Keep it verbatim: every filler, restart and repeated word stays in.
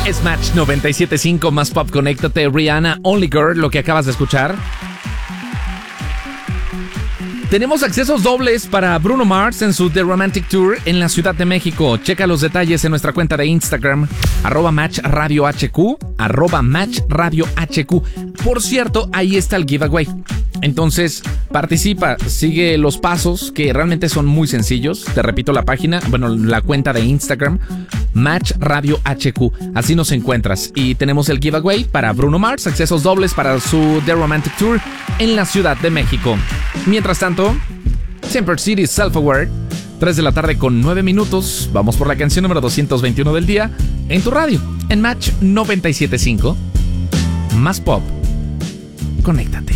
Es Match noventa y siete punto cinco más pop. Conéctate, Rihanna, Only Girl, lo que acabas de escuchar. Tenemos accesos dobles para Bruno Mars en su The Romantic Tour en la Ciudad de México. Checa los detalles en nuestra cuenta de Instagram, arroba Match Radio H Q, arroba Match Radio H Q. Por cierto, ahí está el giveaway. Entonces, participa, sigue los pasos que realmente son muy sencillos. Te repito la página, bueno, la cuenta de Instagram, Match Radio H Q. Así nos encuentras. Y tenemos el giveaway para Bruno Mars, accesos dobles para su The Romantic Tour en la Ciudad de México. Mientras tanto, Temper City Self Aware, tres de la tarde con nueve minutos. Vamos por la canción número doscientos veintiuno del día en tu radio, en Match noventa y siete punto cinco. Más pop. Conéctate.